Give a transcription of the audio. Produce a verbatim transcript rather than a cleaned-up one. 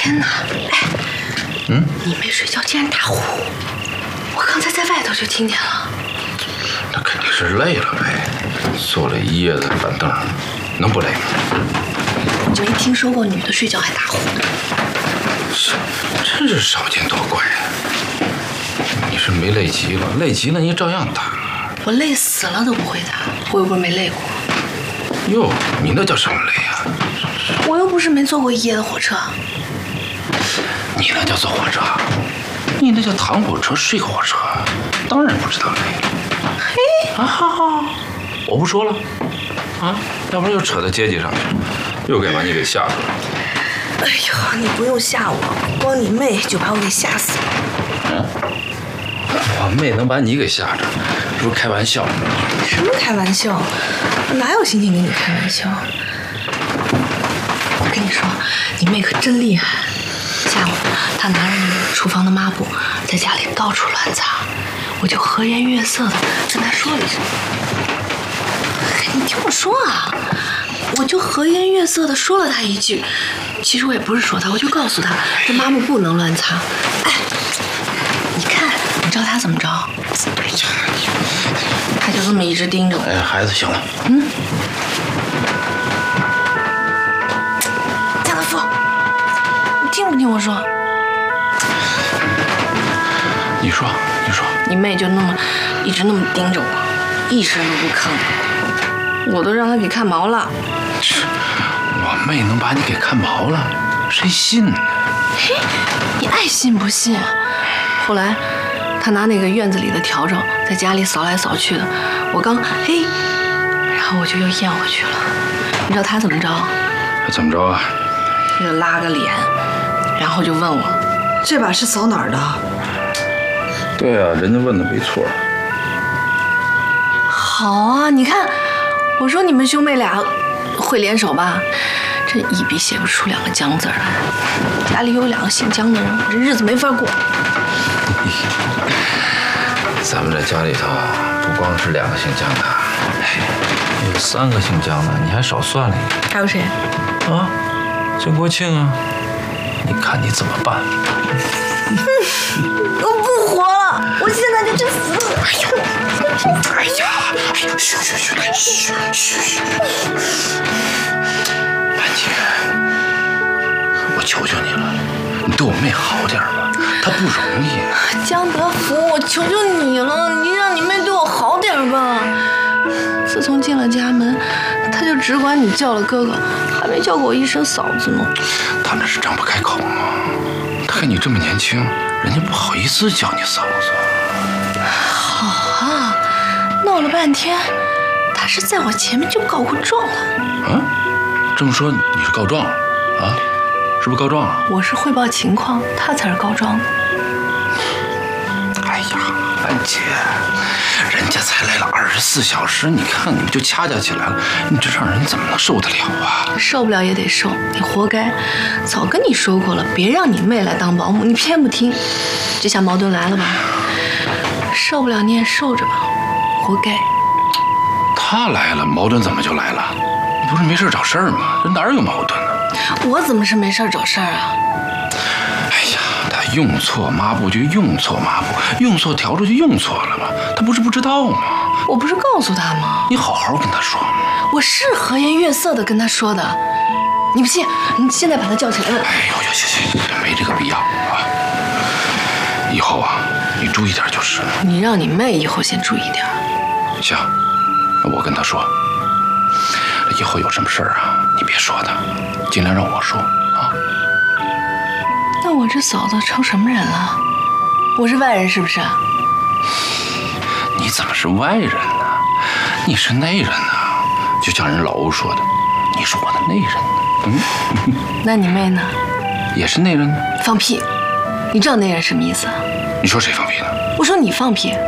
天哪！哎， 嗯， 你妹睡觉竟然打呼，我刚才在外头就听见了。 那肯定是累了呗，坐了一夜的板凳，能不累吗？ 我没听说过女的睡觉还打呼的。 是，真是少见多怪啊！你是没累极了，累极了你照样打。 我累死了都不会打，我又不是没累过。 哟，你那叫什么累啊？ 我又不是没坐过一夜的火车。 你那叫坐火车，你那叫躺火车睡火车，当然不知道累。 嘿， 啊哈哈，我不说了，啊，要不然又扯到阶级上去，又该把你给吓着了。 哎呦，你不用吓我，光你妹就把我给吓死了。 嗯，我妹能把你给吓着，这不是开玩笑？ 什么开玩笑？我哪有心情跟你开玩笑？我跟你说，你妹可真厉害。下午她拿着那个厨房的抹布，在家里到处乱擦，我就和颜悦色的跟她说了一声：“哎，你听我说啊！”我就和颜悦色的说了她一句，其实我也不是说她，我就告诉她这抹布不能乱擦。哎，你看，你知道她怎么着？ 哎呀， 她就这么一直盯着我。 哎，孩子，行了。 嗯。家德福，你听不听我说？ 你说，你说。 你妹就那么一直那么盯着我，一声都不吭，我都让她给看毛了。 是，我妹能把你给看毛了，谁信呢？ 嘿，你爱信不信？后来，她拿那个院子里的笤帚在家里扫来扫去的，我刚嘿，然后我就又咽回去了。你知道她怎么着？ 怎么着啊？ 就拉个脸，然后就问我，这把是扫哪儿的？ 对啊，人家问的没错。 好啊，你看，我说你们兄妹俩会联手吧？这一笔写不出两个江字儿来。家里有两个姓江的人，这日子没法过。 咱们这家里头不光是两个姓江的，有三个姓江的，你还少算了一个。 还有谁？ 啊，郑国庆啊，你看你怎么办？ 我不活了，我现在就去死！ 哎呦，哎呀，哎呀，嘘嘘嘘，嘘嘘嘘，兰姐，我求求你了，你对我妹好点吧，她不容易。 江德福，我求求你了，你让你妹对我好点吧。自从进了家门，她就只管你叫了哥哥，还没叫过我一声嫂子呢。 她那是张不开口嘛。看你这么年轻，人家不好意思叫你嫂子。 好啊，闹了半天，他是在我前面就告过状了。 啊，这么说你是告状了啊？是不是告状了？ 我是汇报情况，他才是告状的。 哎呀，兰姐，人家才来了二十四小时，你看你们就掐架起来了，你这让人怎么能受得了啊？ 受不了也得受，你活该。早跟你说过了，别让你妹来当保姆，你偏不听。这下矛盾来了吧？受不了你也受着吧，活该。 他来了，矛盾怎么就来了？你不是没事找事儿吗？这哪儿有矛盾呢？ 我怎么是没事找事儿啊？ 哎呀，他用错抹布就用错抹布，用错笤帚就用错了嘛，他不是不知道吗？ 我不是告诉他吗？ 你好好跟他说。 我是和颜悦色的跟他说的，你不信？你现在把他叫起来问。 哎呦，行行行，没这个必要啊。以后啊，你注意点就是了。 你让你妹以后先注意点。 行，我跟他说，以后有什么事儿啊，你别说他，尽量让我说啊。 那我这嫂子成什么人了？我是外人是不是？ 你怎么是外人呢？你是内人呢。就像人老欧说的，你是我的内人。嗯， 那你妹呢？ 也是内人呢。 放屁！你知道内人什么意思？ 你说谁放屁呢？ 我说你放屁。